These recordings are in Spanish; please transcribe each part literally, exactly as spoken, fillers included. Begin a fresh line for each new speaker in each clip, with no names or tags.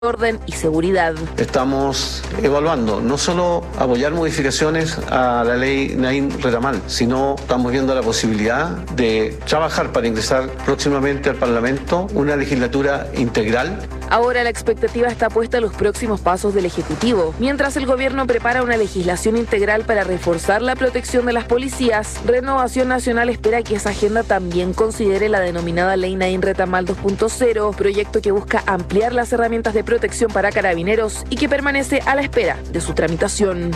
orden y seguridad.
Estamos evaluando no solo apoyar modificaciones a la ley Nain Retamal, sino estamos viendo la posibilidad de trabajar para ingresar próximamente al Parlamento una legislatura integral.
Ahora la expectativa está puesta en los próximos pasos del Ejecutivo. Mientras el gobierno prepara una legislación integral para reforzar la protección de las policías, Renovación Nacional espera que esa agenda también considere la denominada Ley Nain Retamal dos punto cero, proyecto que busca ampliar las herramientas de protección para carabineros y que permanece a la espera de su tramitación.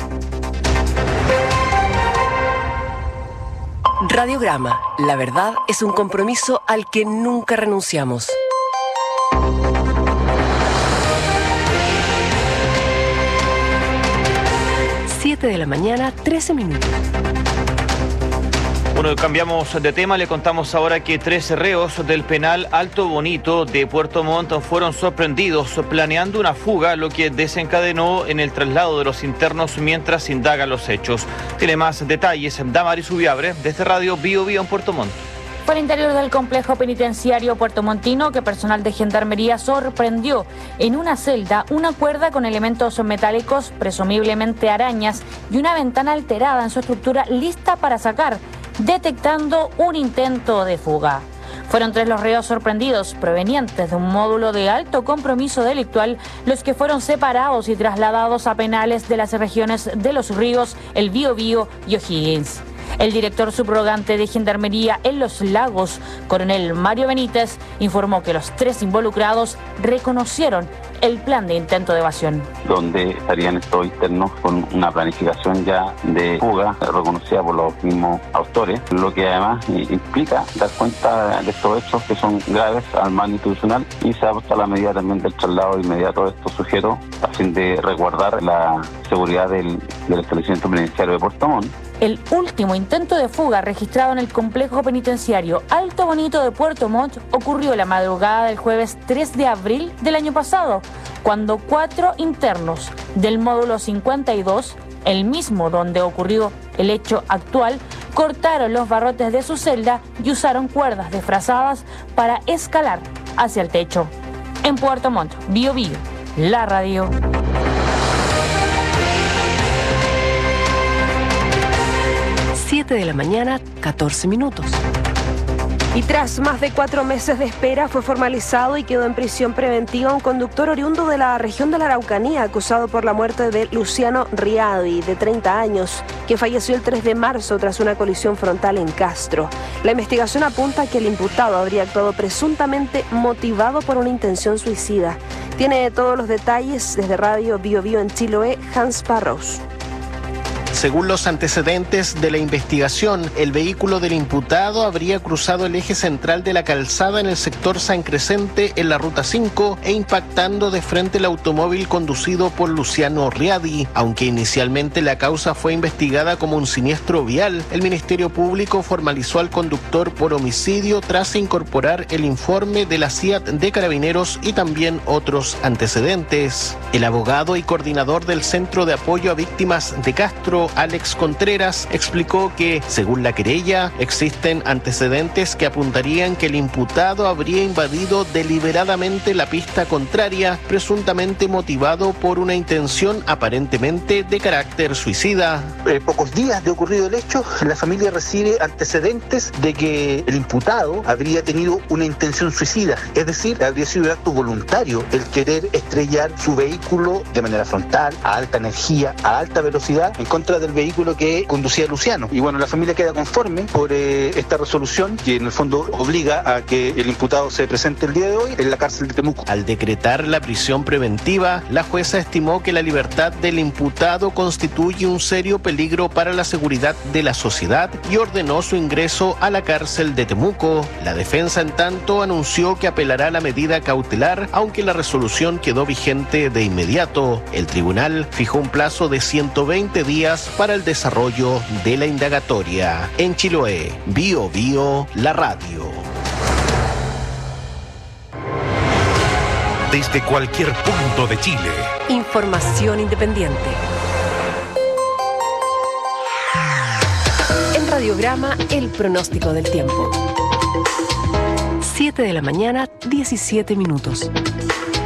Radiograma. La verdad es un compromiso al que nunca renunciamos. siete de la mañana, trece minutos.
Bueno, cambiamos de tema. Le contamos ahora que tres reos del penal Alto Bonito de Puerto Montt fueron sorprendidos planeando una fuga, lo que desencadenó en el traslado de los internos mientras indagan los hechos. Tiene más detalles Damaris Ubiabre desde Radio Bio Bio en Puerto Montt.
Fue al interior del complejo penitenciario puertomontino que personal de Gendarmería sorprendió en una celda una cuerda con elementos metálicos, presumiblemente arañas, y una ventana alterada en su estructura lista para sacar, detectando un intento de fuga. Fueron tres los reos sorprendidos, provenientes de un módulo de alto compromiso delictual, los que fueron separados y trasladados a penales de las regiones de Los Ríos, El Biobío y O'Higgins. El director subrogante de Gendarmería en Los Lagos, coronel Mario Benítez, informó que los tres involucrados reconocieron el plan de intento de evasión.
Donde estarían estos internos con una planificación ya de fuga reconocida por los mismos autores, lo que además implica dar cuenta de estos hechos que son graves al mal institucional, y se adopta la medida también del traslado inmediato de estos sujetos a fin de resguardar la seguridad del, del establecimiento penitenciario de Puerto Montt.
El último intento de fuga registrado en el complejo penitenciario Alto Bonito de Puerto Montt ocurrió la madrugada del jueves tres de abril del año pasado, cuando cuatro internos del módulo cincuenta y dos, el mismo donde ocurrió el hecho actual, cortaron los barrotes de su celda y usaron cuerdas disfrazadas para escalar hacia el techo. En Puerto Montt, Bio Bio, la radio.
siete de la mañana, catorce minutos.
Y tras más de cuatro meses de espera fue formalizado y quedó en prisión preventiva un conductor oriundo de la región de la Araucanía acusado por la muerte de Luciano Riadi, de treinta años, que falleció el tres de marzo tras una colisión frontal en Castro. La investigación apunta a que el imputado habría actuado presuntamente motivado por una intención suicida. Tiene todos los detalles desde Radio Bio Bio en Chiloé, Hans Parros.
Según los antecedentes de la investigación, el vehículo del imputado habría cruzado el eje central de la calzada en el sector San Crescente en la ruta cinco e impactando de frente el automóvil conducido por Luciano Riadi. Aunque inicialmente la causa fue investigada como un siniestro vial, el Ministerio Público formalizó al conductor por homicidio tras incorporar el informe de la C I A T de Carabineros y también otros antecedentes. El abogado y coordinador del Centro de Apoyo a Víctimas de Castro, Alex Contreras, explicó que, según la querella, existen antecedentes que apuntarían que el imputado habría invadido deliberadamente la pista contraria, presuntamente motivado por una intención aparentemente de carácter suicida.
Eh, pocos días de ocurrido el hecho, la familia recibe antecedentes de que el imputado habría tenido una intención suicida, es decir, habría sido un acto voluntario el querer estrellar su vehículo de manera frontal, a alta energía, a alta velocidad, en contra del vehículo que conducía Luciano. Y bueno, la familia queda conforme por eh, esta resolución, que en el fondo obliga a que el imputado se presente el día de hoy en la cárcel de Temuco.
Al decretar la prisión preventiva, la jueza estimó que la libertad del imputado constituye un serio peligro para la seguridad de la sociedad y ordenó su ingreso a la cárcel de Temuco. La defensa, en tanto, anunció que apelará la medida cautelar, aunque la resolución quedó vigente de inmediato. El tribunal fijó un plazo de ciento veinte días para el desarrollo de la indagatoria. En Chiloé, Bio Bio, la radio.
Desde cualquier punto de Chile.
Información independiente. En Radiograma, el pronóstico del tiempo. siete de la mañana, diecisiete minutos.